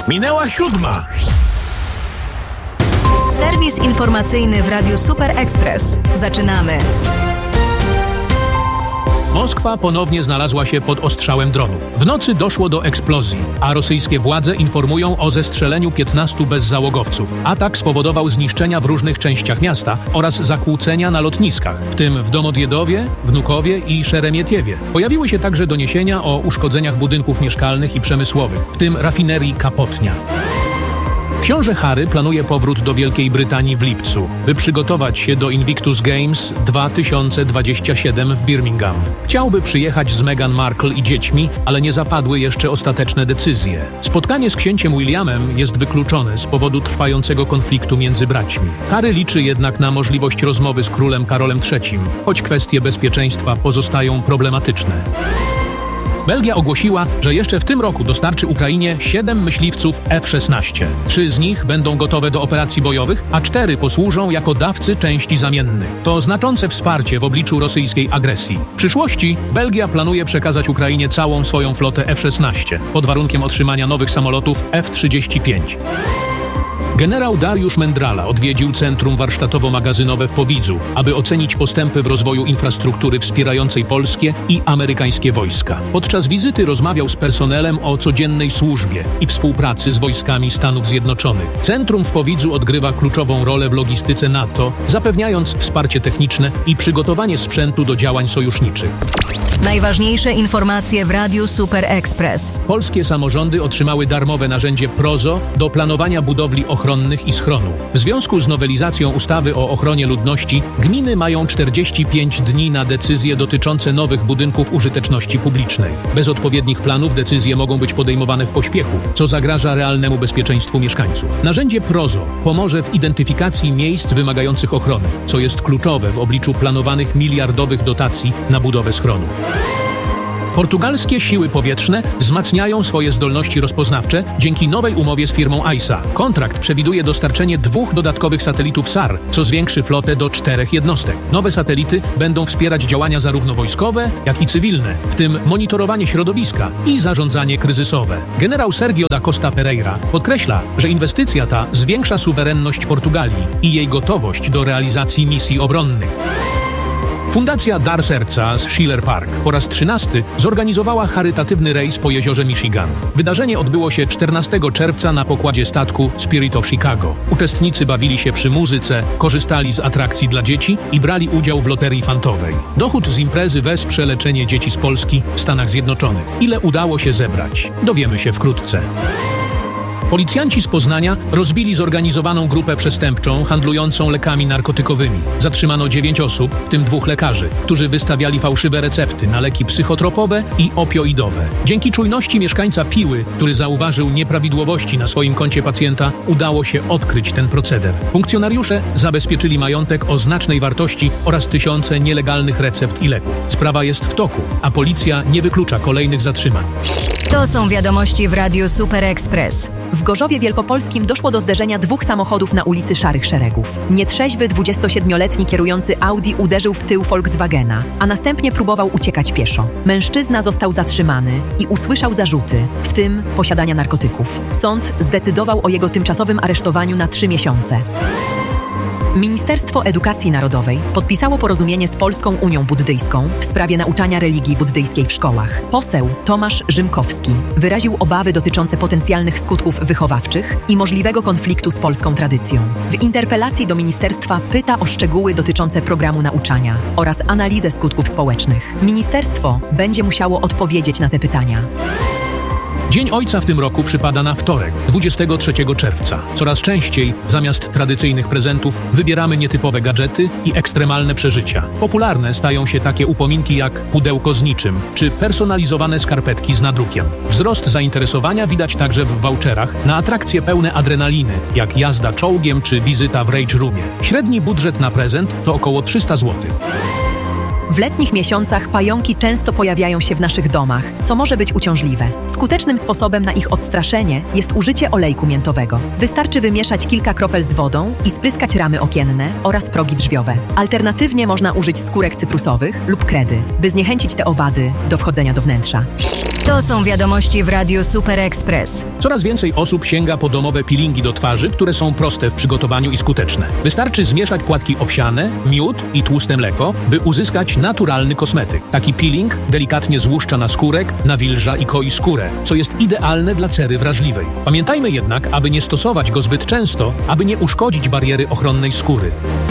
Minęła 7. Serwis informacyjny w Radiu Super Express. Zaczynamy. Moskwa ponownie znalazła się pod ostrzałem dronów. W nocy doszło do eksplozji, a rosyjskie władze informują o zestrzeleniu 15 bezzałogowców. Atak spowodował zniszczenia w różnych częściach miasta oraz zakłócenia na lotniskach, w tym w Domodjedowie, Wnukowie i Szeremietiewie. Pojawiły się także doniesienia o uszkodzeniach budynków mieszkalnych i przemysłowych, w tym rafinerii Kapotnia. Książę Harry planuje powrót do Wielkiej Brytanii w lipcu, by przygotować się do Invictus Games 2027 w Birmingham. Chciałby przyjechać z Meghan Markle i dziećmi, ale nie zapadły jeszcze ostateczne decyzje. Spotkanie z księciem Williamem jest wykluczone z powodu trwającego konfliktu między braćmi. Harry liczy jednak na możliwość rozmowy z królem Karolem III, choć kwestie bezpieczeństwa pozostają problematyczne. Belgia ogłosiła, że jeszcze w tym roku dostarczy Ukrainie 7 myśliwców F-16. 3 z nich będą gotowe do operacji bojowych, a 4 posłużą jako dawcy części zamiennych. To znaczące wsparcie w obliczu rosyjskiej agresji. W przyszłości Belgia planuje przekazać Ukrainie całą swoją flotę F-16, pod warunkiem otrzymania nowych samolotów F-35. Generał Dariusz Mendrala odwiedził Centrum Warsztatowo-Magazynowe w Powidzu, aby ocenić postępy w rozwoju infrastruktury wspierającej polskie i amerykańskie wojska. Podczas wizyty rozmawiał z personelem o codziennej służbie i współpracy z wojskami Stanów Zjednoczonych. Centrum w Powidzu odgrywa kluczową rolę w logistyce NATO, zapewniając wsparcie techniczne i przygotowanie sprzętu do działań sojuszniczych. Najważniejsze informacje w Radiu Super Express. Polskie samorządy otrzymały darmowe narzędzie PROZO do planowania budowli ochronnych i schronów. W związku z nowelizacją ustawy o ochronie ludności gminy mają 45 dni na decyzje dotyczące nowych budynków użyteczności publicznej. Bez odpowiednich planów decyzje mogą być podejmowane w pośpiechu, co zagraża realnemu bezpieczeństwu mieszkańców. Narzędzie PROZO pomoże w identyfikacji miejsc wymagających ochrony, co jest kluczowe w obliczu planowanych miliardowych dotacji na budowę schronów. Portugalskie siły powietrzne wzmacniają swoje zdolności rozpoznawcze dzięki nowej umowie z firmą AISA. Kontrakt przewiduje dostarczenie 2 dodatkowych satelitów SAR, co zwiększy flotę do 4 jednostek. Nowe satelity będą wspierać działania zarówno wojskowe, jak i cywilne, w tym monitorowanie środowiska i zarządzanie kryzysowe. Generał Sergio da Costa Pereira podkreśla, że inwestycja ta zwiększa suwerenność Portugalii i jej gotowość do realizacji misji obronnych. Fundacja Dar Serca z Schiller Park po raz 13 zorganizowała charytatywny rejs po jeziorze Michigan. Wydarzenie odbyło się 14 czerwca na pokładzie statku Spirit of Chicago. Uczestnicy bawili się przy muzyce, korzystali z atrakcji dla dzieci i brali udział w loterii fantowej. Dochód z imprezy wesprze leczenie dzieci z Polski w Stanach Zjednoczonych. Ile udało się zebrać? Dowiemy się wkrótce. Policjanci z Poznania rozbili zorganizowaną grupę przestępczą handlującą lekami narkotykowymi. Zatrzymano 9 osób, w tym 2 lekarzy, którzy wystawiali fałszywe recepty na leki psychotropowe i opioidowe. Dzięki czujności mieszkańca Piły, który zauważył nieprawidłowości na swoim koncie pacjenta, udało się odkryć ten proceder. Funkcjonariusze zabezpieczyli majątek o znacznej wartości oraz tysiące nielegalnych recept i leków. Sprawa jest w toku, a policja nie wyklucza kolejnych zatrzymań. To są wiadomości w Radiu Super Express. W Gorzowie Wielkopolskim doszło do zderzenia 2 samochodów na ulicy Szarych Szeregów. Nietrzeźwy 27-letni kierujący Audi uderzył w tył Volkswagena, a następnie próbował uciekać pieszo. Mężczyzna został zatrzymany i usłyszał zarzuty, w tym posiadania narkotyków. Sąd zdecydował o jego tymczasowym aresztowaniu na 3 miesiące. Ministerstwo Edukacji Narodowej podpisało porozumienie z Polską Unią Buddyjską w sprawie nauczania religii buddyjskiej w szkołach. Poseł Tomasz Rzymkowski wyraził obawy dotyczące potencjalnych skutków wychowawczych i możliwego konfliktu z polską tradycją. W interpelacji do ministerstwa pyta o szczegóły dotyczące programu nauczania oraz analizę skutków społecznych. Ministerstwo będzie musiało odpowiedzieć na te pytania. Dzień Ojca w tym roku przypada na wtorek, 23 czerwca. Coraz częściej, zamiast tradycyjnych prezentów, wybieramy nietypowe gadżety i ekstremalne przeżycia. Popularne stają się takie upominki jak pudełko z niczym, czy personalizowane skarpetki z nadrukiem. Wzrost zainteresowania widać także w voucherach na atrakcje pełne adrenaliny, jak jazda czołgiem czy wizyta w Rage Roomie. Średni budżet na prezent to około 300 zł. W letnich miesiącach pająki często pojawiają się w naszych domach, co może być uciążliwe. Skutecznym sposobem na ich odstraszenie jest użycie olejku miętowego. Wystarczy wymieszać kilka kropel z wodą i spryskać ramy okienne oraz progi drzwiowe. Alternatywnie można użyć skórek cytrusowych lub kredy, by zniechęcić te owady do wchodzenia do wnętrza. To są wiadomości w Radiu Super Express. Coraz więcej osób sięga po domowe peelingi do twarzy, które są proste w przygotowaniu i skuteczne. Wystarczy zmieszać płatki owsiane, miód i tłuste mleko, by uzyskać naturalny kosmetyk. Taki peeling delikatnie złuszcza naskórek, nawilża i koi skórę, co jest idealne dla cery wrażliwej. Pamiętajmy jednak, aby nie stosować go zbyt często, aby nie uszkodzić bariery ochronnej skóry.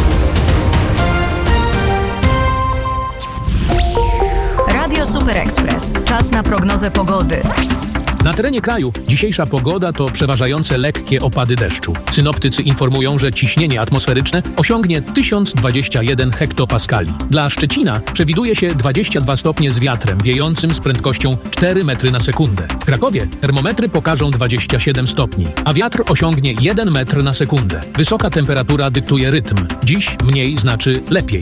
Radio Super Express. Czas na prognozę pogody. Na terenie kraju dzisiejsza pogoda to przeważające lekkie opady deszczu. Synoptycy informują, że ciśnienie atmosferyczne osiągnie 1021 hektopaskali. Dla Szczecina przewiduje się 22 stopnie z wiatrem wiejącym z prędkością 4 metry na sekundę. W Krakowie termometry pokażą 27 stopni, a wiatr osiągnie 1 metr na sekundę. Wysoka temperatura dyktuje rytm. Dziś mniej znaczy lepiej.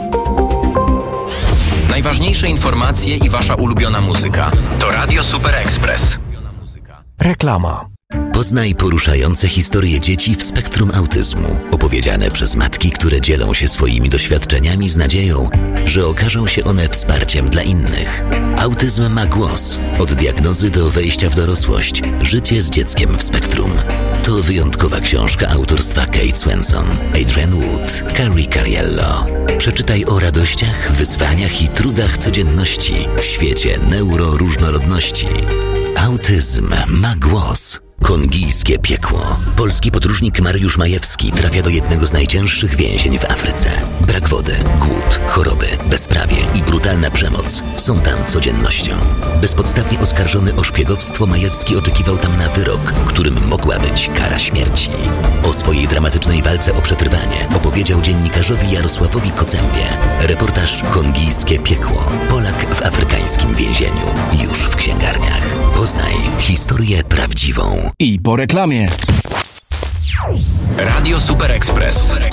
Najważniejsze informacje i wasza ulubiona muzyka. To Radio Super Express. Reklama. Poznaj poruszające historie dzieci w spektrum autyzmu, opowiedziane przez matki, które dzielą się swoimi doświadczeniami z nadzieją, że okażą się one wsparciem dla innych. Autyzm ma głos. Od diagnozy do wejścia w dorosłość. Życie z dzieckiem w spektrum. To wyjątkowa książka autorstwa Kate Swenson, Adrian Wood, Carrie Cariello. Przeczytaj o radościach, wyzwaniach i trudach codzienności w świecie neuroróżnorodności. Autyzm ma głos. Kongijskie piekło. Polski podróżnik Mariusz Majewski trafia do jednego z najcięższych więzień w Afryce. Brak wody, głód, choroby, bezprawie i brutalna przemoc są tam codziennością. Bezpodstawnie oskarżony o szpiegowstwo, Majewski oczekiwał tam na wyrok, którym mogła być kara śmierci. O swojej dramatycznej walce o przetrwanie opowiedział dziennikarzowi Jarosławowi Kocębie. Reportaż Kongijskie piekło. Polak w afrykańskim więzieniu. Już w księgarniach. Poznaj historię prawdziwą. I po reklamie. Radio Super Express.